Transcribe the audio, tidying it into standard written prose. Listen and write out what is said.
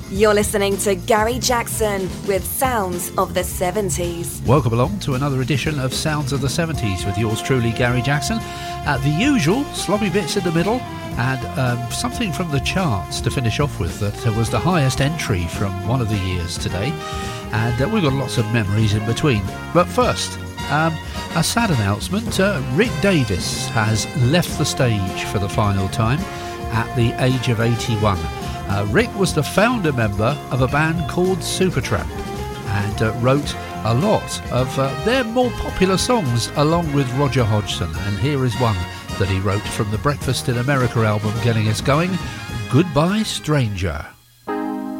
You're listening to Gary Jackson with Sounds of the 70s. Welcome along to another edition of Sounds of the 70s with yours truly, Gary Jackson. The usual sloppy bits in the middle and something from the charts to finish off with that was the highest entry from one of the years today. And we've got lots of memories in between. But first, a sad announcement. Rick Davies has left the stage for the final time at the age of 81. Rick was the founder member of a band called Supertramp and wrote a lot of their more popular songs along with Roger Hodgson. And here is one that he wrote from the Breakfast in America album getting us going, Goodbye Stranger.